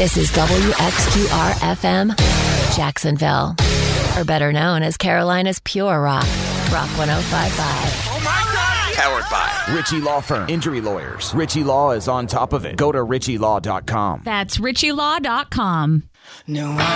This is WXQR-FM, Jacksonville, or better known as Carolina's Pure Rock, Rock 105.5. Oh my God! Powered by Ritchie Law Firm. Injury lawyers. Ritchie Law is on top of it. Go to ritchielaw.com. That's ritchielaw.com. No.